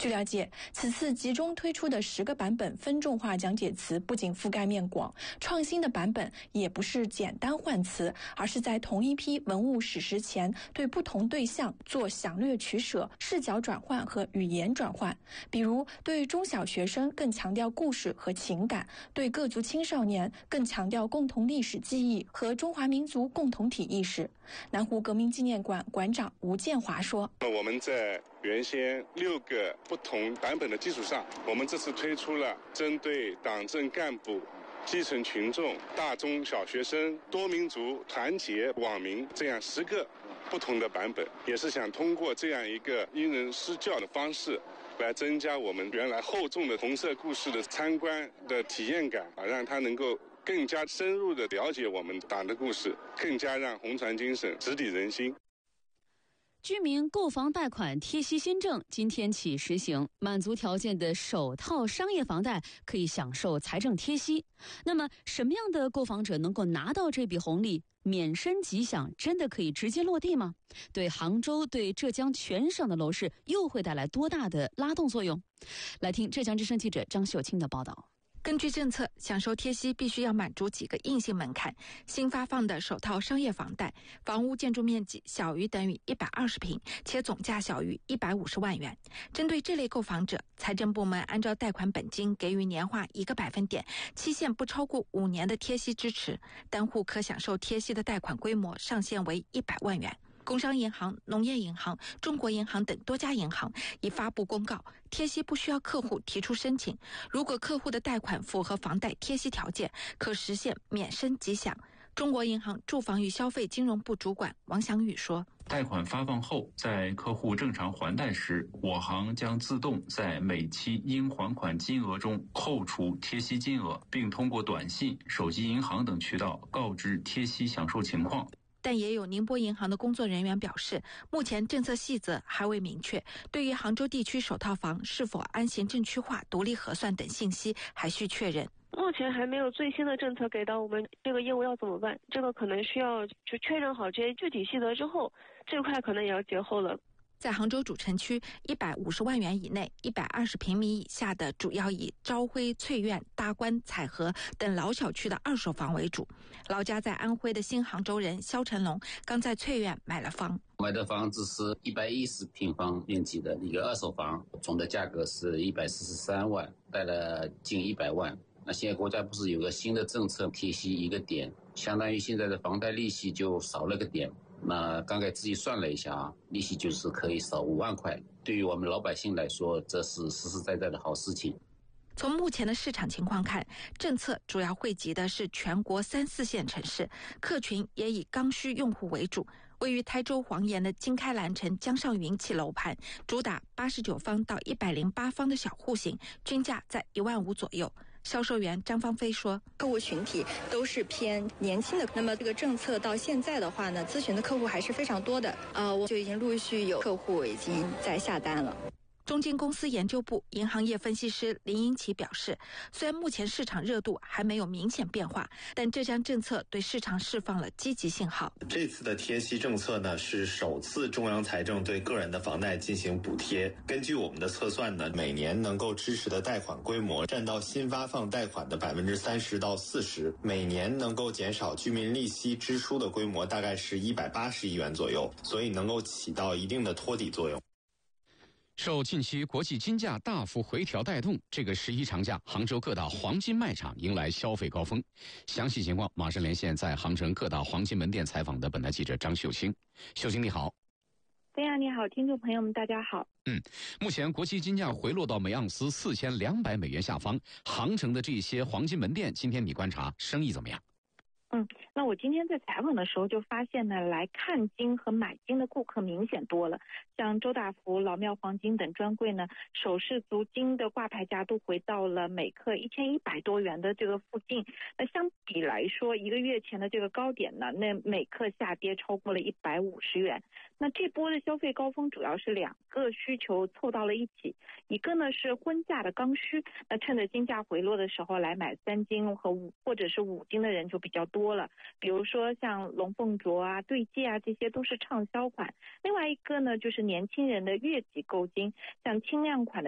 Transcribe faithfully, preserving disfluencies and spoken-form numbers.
据了解，此次集中推出的十个版本分众化讲解词不仅覆盖面广，创新的版本也不是简单换词，而是在同一批文物史实前对不同对象做详略取舍、视角转换和语言转换。比如，对中小学生更强调故事和情感，对各族青少年更强调共同历史记忆和中华民族共同体意识。南湖革命纪念馆馆长吴建华说：“ 我们在原先六个不同版本的基础上，我们这次推出了针对党政干部、基层群众、大中小学生、多民族、团结、网民这样十个不同的版本，也是想通过这样一个因人施教的方式，来增加我们原来厚重的红色故事的参观的体验感啊，让它能够更加深入地了解我们党的故事，更加让红船精神直抵人心。” 居民购房贷款贴息新政今天起实行，满足条件的首套商业房贷可以享受财政贴息。那么什么样的购房者能够拿到这笔红利？免申即享真的可以直接落地吗？对杭州、对浙江全省的楼市又会带来多大的拉动作用？来听浙江之声记者张秀清的报道。 根据政策，享受贴息必须要满足几个硬性门槛。新发放的首套商业房贷，房屋建筑面积小于等于一百二十平，且总价小于一百五十万元。针对这类购房者，财政部门按照贷款本金给予年化一个百分点，期限不超过五年的贴息支持，单户可享受贴息的贷款规模上限为一百万元。工商银行、农业银行、中国银行等多家银行已发布公告，贴息不需要客户提出申请，如果客户的贷款符合房贷贴息条件，可实现免申即享。中国银行住房与消费金融部主管王祥宇说：“ 贷款发放后，在客户正常还贷时，我行将自动在每期应还款金额中扣除贴息金额，并通过短信、手机银行等渠道告知贴息享受情况。” 但也有宁波银行的工作人员表示，目前政策细则还未明确，对于杭州地区首套房是否按行政区划独立核算等信息还需确认。 目前还没有最新的政策给到我们，这个业务要怎么办？这个可能需要就确认好这些具体细则之后，这块可能也要节后了。 在杭州主城区一百五十万元以内、一百二十平米以下的，主要以朝晖、翠苑、大观、彩禾等老小区的二手房为主。老家在安徽的新杭州人肖成龙刚在翠苑买了房， 买的房子是一百一十平方面积的一个二手房，总的价格是一百四十三万，贷了近一百万。那现在国家不是有个新的政策，贴息一个点，相当于现在的房贷利息就少了个点。那刚才自己算了一下啊，利息就是可以少五万块，对于我们老百姓来说，这是实实在在的好事情。 从目前的市场情况看，政策主要惠及的是全国三四线城市，客群也以刚需用户为主。位于台州黄岩的金开蓝城江上云起楼盘，主打八十九方到一百零八方的小户型，均价在一万五左右。销售员张芳菲说：“ 客户群体都是偏年轻的，那么这个政策到现在的话呢，咨询的客户还是非常多的。呃，我就已经陆续有客户已经在下单了。” 中金公司研究部银行业分析师林英奇表示，虽然目前市场热度还没有明显变化，但这项政策对市场释放了积极信号。 这次的贴息政策呢，是首次中央财政对个人的房贷进行补贴。根据我们的测算呢，每年能够支持的贷款规模占到新发放贷款的百分之三十到四十，每年能够减少居民利息支出的规模大概是一百八十亿元左右，所以能够起到一定的托底作用。 受近期国际金价大幅回调带动，这个十一长假，杭州各大黄金卖场迎来消费高峰。详细情况马上连线在杭城各大黄金门店采访的本台记者张秀清。秀清你好。 飞扬你好，听众朋友们大家好。 嗯，目前国际金价回落到每盎司四千两百美元下方，杭城的这些黄金门店，今天你观察生意怎么样？ 嗯，那我今天在采访的时候就发现呢，来看金和买金的顾客明显多了。像周大福、老庙黄金等专柜呢，首饰足金的挂牌价都回到了每克一千一百多元的这个附近。那相比来说，一个月前的这个高点呢，那每克下跌超过了一百五十元。那这波的消费高峰主要是两个需求凑到了一起，一个呢是婚嫁的刚需，那趁着金价回落的时候来买三金和五或者是五金的人就比较多了，比如说像龙凤镯啊、对戒啊，这些都是畅销款。另外一个呢就是年轻人的月季购金，像轻量款的